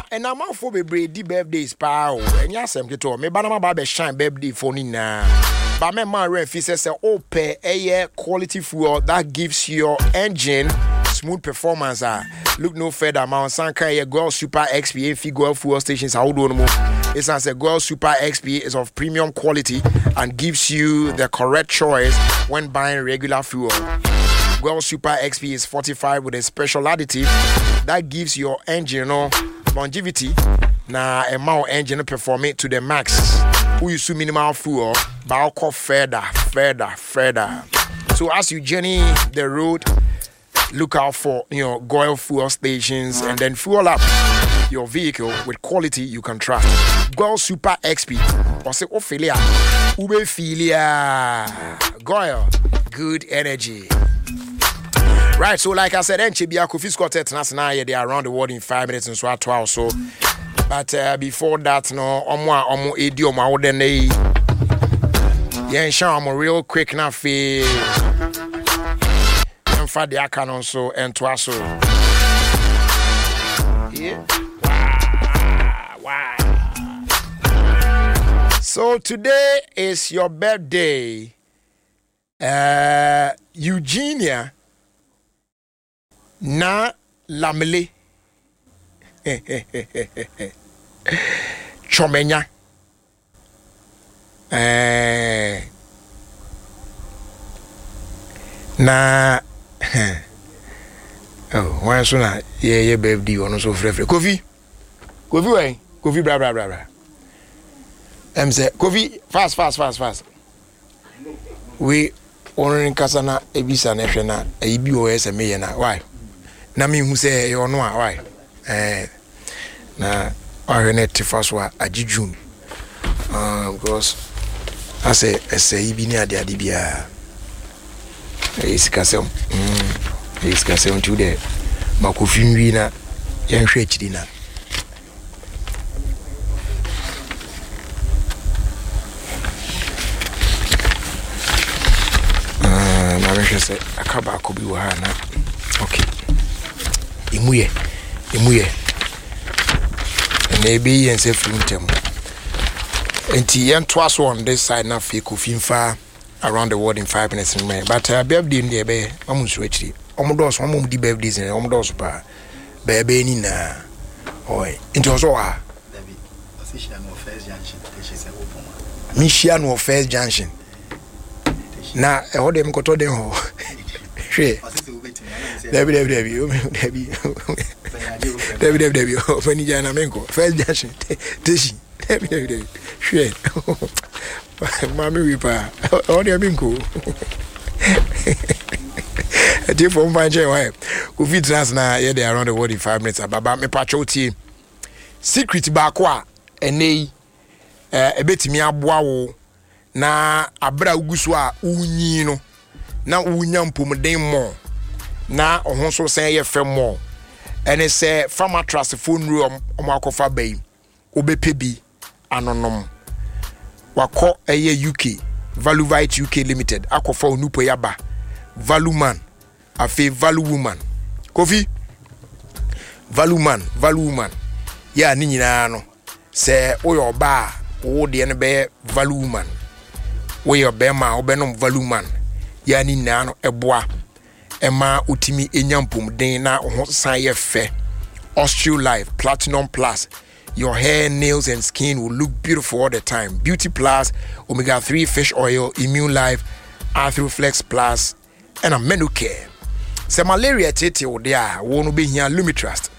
and I'm out for the birthdays, pal. And yes, I'm getting me, but I'm about to shine birthday for now. But my man, Refi says, pay a quality fuel that gives your engine smooth performance. Look no further, Mount Sanka, Gold Super XP, Figure fuel stations. How do you know? It's as a Gold Super XP is of premium quality and gives you the correct choice when buying regular fuel. Gold Super XP is fortified with a special additive that gives your engine longevity. Now, a more engine perform it to the max. We use minimal fuel, but I'll call further. So as you journey the road, look out for Goil fuel stations and then fuel up your vehicle with quality you can trust. Goil Super XP or say Ophelia Ube Filia Goil, good energy. Right, so like I said, Enchibia Kofi Scott International, they are around the world in 5 minutes and so at 12 so. But before that, no, omo idiom awodene. Yen sha omo real quick na fe. Emfa de aka so ento aso. Yeah. Wow. So today is your birthday. Eugenia na Lamele. Chomenya na oh why so na yeah baby ono so frefre Kofi wey Kofi bra say Kofi fast we orin kasa na ebisa na hwe na ebi o ese me na why na me hu say ono a why na Arenet Tifaswa Ajijun because I say ibi ni ade bia isikasem to the Makofi nwi na yen hwe akiri na na me say akaba akobi wa na okay imuye maybe and say them. And yen twas on this side na fe Kofi around the world in 5 minutes in May. But birthday in the be almost actually. Omodos di birthdays in omodos pa. Baby ni na. Oi. Into so ah. Michiano First Junction. Na e ho dem koto den ho. Hwe. Debi. Ofani jana menko. First Junction. Teshi. Debi. Hwe. Mami wipa. Odi menko. Ati for mfanje why. Kofi trans na ye dey around the world in 5 minutes. Baba me pacho tie. Secret ba kwa enei ebetimi aboa wo na abra ugusu a unyi no na unya mpomden mo na ohonso sen ye fem mo ene se farmer trust phone room omakofa bai obepe bi anonom wako eye UK Valuvite UK Limited akofa onupo yaba Value Man afi Value Woman Kofi Value Woman ya ni nyina no se oyo ba wo de ne be Value Woman wo yo be ma obenom Value Man ya ni nyina no eboa ema utimi enyampom den na ho san ye fe Osteo Life Platinum Plus. Your hair, nails and skin will look beautiful all the time. Beauty Plus, Omega-3 fish oil, Immune Life, Arthroflex Plus, and a Menu Care. Se malaria tete o dia, wonu be here Lumitrust.